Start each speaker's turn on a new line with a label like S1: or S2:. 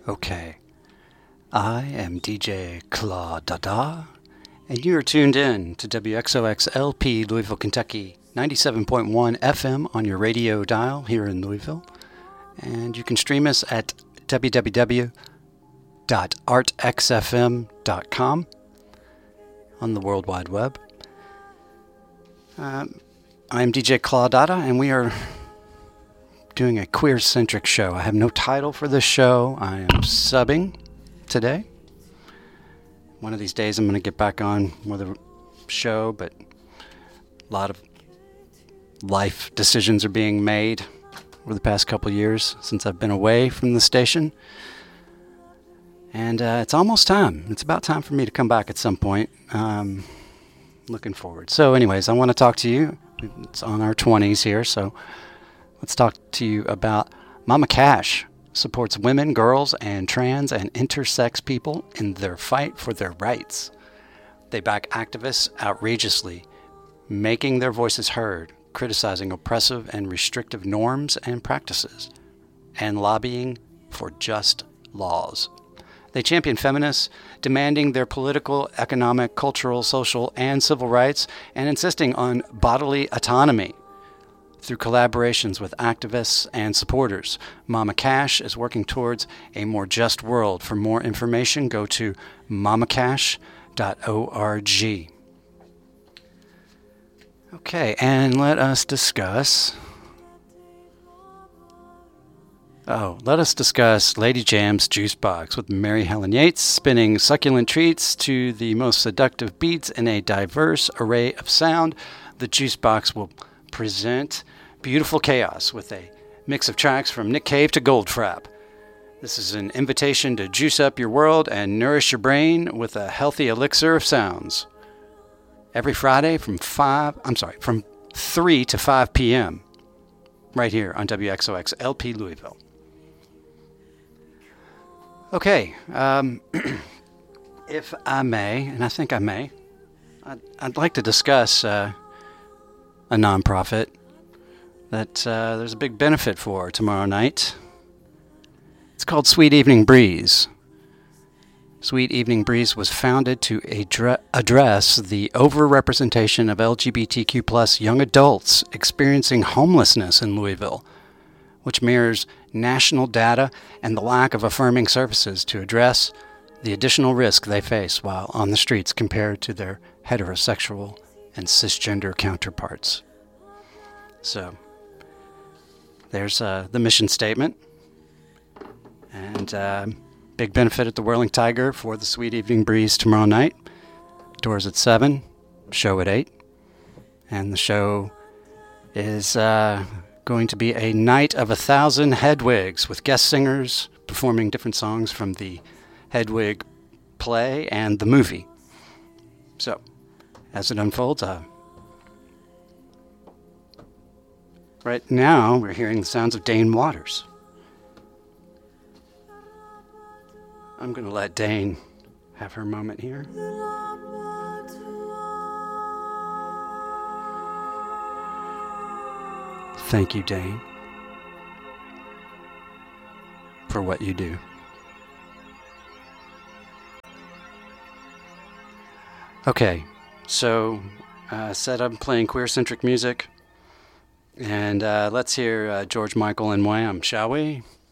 S1: Okay, I am DJ Claude Dada, and you are tuned in to WXOXLP Louisville, Kentucky, 97.1 FM on your radio dial here in Louisville. And you can stream us at www.artxfm.com on the World Wide Web. I am DJ Claude Dada, and we are doing a queer-centric show. I have no title for this show. I am subbing today. One of these days I'm going to get back on with a show, but a lot of life decisions are being made over the past couple years since I've been away from the station. And it's almost time. It's about time for me to come back at some point. Looking forward. So anyways, I want to talk to you. It's on our 20s here, so let's talk to you about Mama Cash. Supports women, girls, and trans and intersex people in their fight for their rights. They back activists outrageously, making their voices heard, criticizing oppressive and restrictive norms and practices, and lobbying for just laws. They champion feminists, demanding their political, economic, cultural, social, and civil rights, and insisting on bodily autonomy. Through collaborations with activists and supporters, Mama Cash is working towards a more just world. For more information, go to mamacash.org. Okay, and let us discuss Lady Jam's Juice Box with Mary Helen Yates, spinning succulent treats to the most seductive beats in a diverse array of sound. The Juice Box will present beautiful chaos with a mix of tracks from Nick Cave to Goldfrapp. This is an invitation to juice up your world and nourish your brain with a healthy elixir of sounds. Every Friday from 3 to 5 p.m. right here on WXOX LP Louisville. Okay, if I may, and I think I may, I'd like to discuss a nonprofit that there's a big benefit for tomorrow night. It's called Sweet Evening Breeze. Sweet Evening Breeze was founded to address the overrepresentation of LGBTQ plus young adults experiencing homelessness in Louisville, which mirrors national data and the lack of affirming services to address the additional risk they face while on the streets compared to their heterosexual and cisgender counterparts. So, there's the mission statement, and big benefit at the Whirling Tiger for the Sweet Evening Breeze tomorrow night. Doors at 7, show at 8, and the show is going to be a night of 1,000 Hedwigs with guest singers performing different songs from the Hedwig play and the movie. So, as it unfolds, right now, we're hearing the sounds of Dane Waters. I'm going to let Dane have her moment here. Thank you, Dane, for what you do. Okay, so said I'm playing queer-centric music. And let's hear George Michael and Wham, shall we?